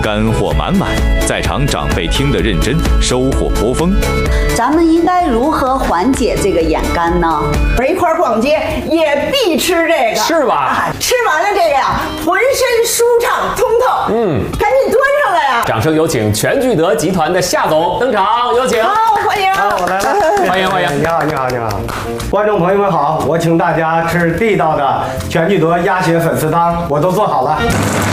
干货满满，在场长辈听得认真，收获颇丰。 咱们应该如何缓解这个眼干呢？ 一块逛街也必吃这个， 是吧？ 吃完了这个呀，浑身舒畅通透。赶紧端上来呀！ 掌声有请全聚德集团的夏总登场，有请。 好，欢迎。 我来了， 欢迎欢迎。 你好，你好，你好，观众朋友们好，我请大家吃地道的全聚德鸭血粉丝汤，我都做好了。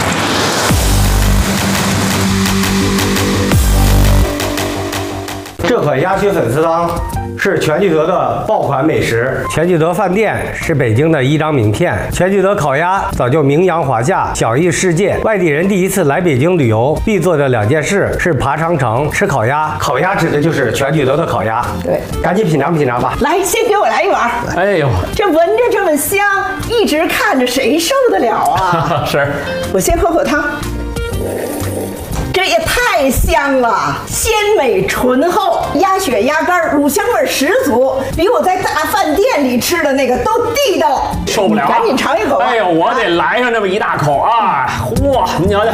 这款鸭血粉丝汤是全聚德的爆款美食，全聚德饭店是北京的一张名片，全聚德烤鸭早就名扬华夏，享誉世界。外地人第一次来北京旅游必做的2件事是爬长城、吃烤鸭。烤鸭指的就是全聚德的烤鸭。 对， 赶紧品尝品尝吧。 来，先给我来一碗。 哎呦， 这闻着这么香，一直看着谁受得了啊？ 是， 我先喝口汤。这也太香了，鲜美醇厚，鸭血鸭肝乳香味十足，比我在大饭店里吃的那个都地道。 受不了， 赶紧尝一口。 哎呦，我得来上这么一大口啊！哇，你瞧瞧，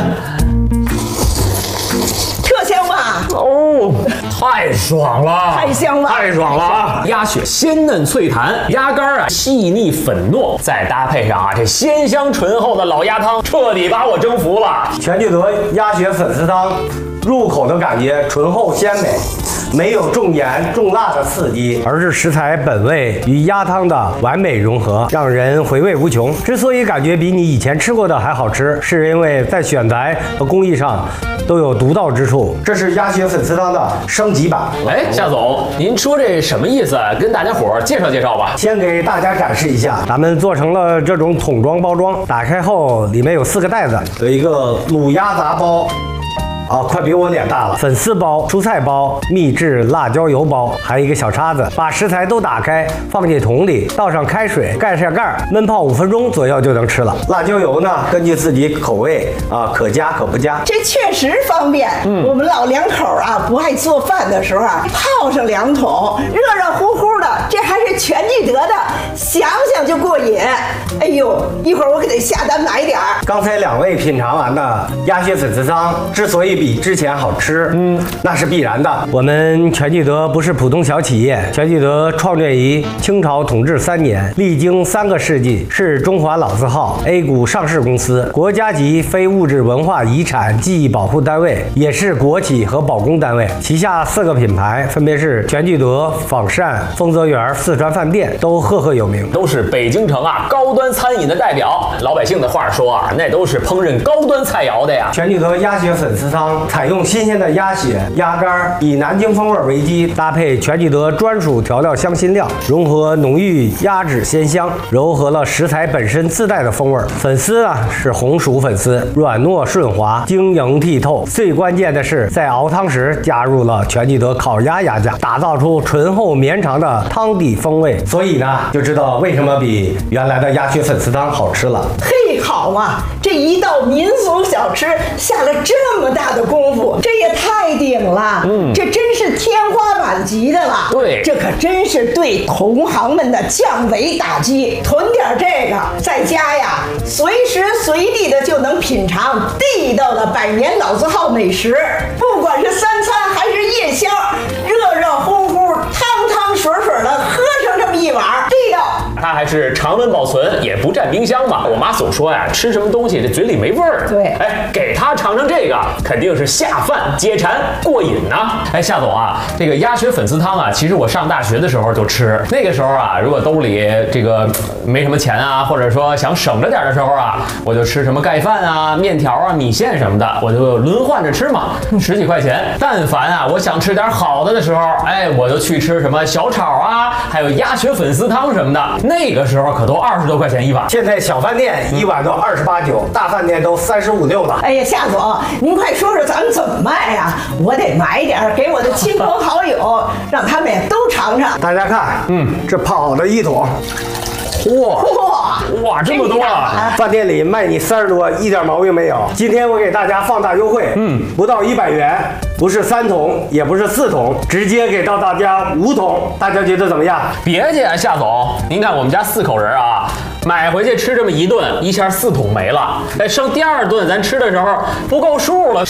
特香吧？ 哦，太爽了， 太香了， 太爽了啊！鸭血鲜嫩脆弹，鸭肝啊细腻粉糯，再搭配上这鲜香醇厚的老鸭汤，彻底把我征服了。 全聚德鸭血粉丝汤，入口的感觉醇厚鲜美，没有重盐重辣的刺激，而是食材本味与鸭汤的完美融合，让人回味无穷。之所以感觉比你以前吃过的还好吃，是因为在选材和工艺上都有独到之处。这是鸭血粉丝汤的升级版。 哎，夏总，您说这什么意思？跟大家伙介绍介绍吧。 先给大家展示一下，咱们做成了这种桶装包装，打开后里面有4个袋子，有一个卤鸭杂包。快比我脸大了！粉丝包、蔬菜包、秘制辣椒油包，还有一个小叉子。把食材都打开，放进桶里，倒上开水，盖上盖，焖泡5分钟左右就能吃了。辣椒油呢，根据自己口味可加可不加。 这确实方便。我们老两口不爱做饭的时候泡上2桶，热热乎乎的，这还是全聚德的，想想就过瘾。哎呦，一会儿我可得下单买点儿。 刚才2位品尝完的鸭血粉丝汤，之所以比之前好吃，那是必然的。我们全聚德不是普通小企业，全聚德创建于清朝统治3年，历经3个世纪，是中华老字号 A 股上市公司，国家级非物质文化遗产记忆保护单位，也是国企和保供单位。旗下4个品牌分别是全聚德、仿膳、丰泽园、四川饭店，都赫赫有名， 都是北京城高端餐饮的代表。老百姓的话说那都是烹饪高端菜肴的呀。 全聚德鸭血粉丝汤采用新鲜的鸭血、鸭肝，以南京风味为基，搭配全聚德专属调料香辛料，融合浓郁鸭脂鲜香，糅合了食材本身自带的风味。粉丝是红薯粉丝，软糯顺滑，晶莹剔透。最关键的是，在熬汤时加入了全聚德烤鸭鸭架，打造出醇厚绵长的汤底风味。所以呢，就知道为什么比原来的鸭血粉丝汤好吃了。 嘿，好嘛，这一道民俗小吃下了这么大的功夫，这也太顶了。这真是天花板级的了。 对， 这可真是对同行们的降维打击。囤点这个，在家呀，随时随地的就能品尝地道的100年老字号美食，不管是3餐还是夜宵，热热乎乎、汤汤水水的喝上这么一碗，地道。 它还是常温保存，也不占冰箱嘛。我妈总说吃什么东西这嘴里没味儿。 对， 给她尝尝这个，肯定是下饭解馋过瘾呐。夏总这个鸭血粉丝汤其实我上大学的时候就吃。那个时候如果兜里这个没什么钱或者说想省着点的时候我就吃什么盖饭面条米线什么的，我就轮换着吃嘛，10几块钱。但凡我想吃点好的时候，我就去吃什么小炒还有鸭血粉丝汤什么的。那个时候可都20多块钱一碗， 现在小饭店一碗都28、9，大饭店都35、6了。 哎呀，夏总，您快说说咱们怎么卖呀？我得买点给我的亲朋好友，让他们也都尝尝。 大家看，这泡好的1桶。 哇，这么多饭店里卖你30多，一点毛病没有。今天我给大家放大优惠，不到100元，不是3桶，也不是4桶，直接给到大家5桶，大家觉得怎么样？ 别介，夏总，您看我们家4口人买回去吃这么一顿，一下4桶没了。剩第2顿咱吃的时候不够数了。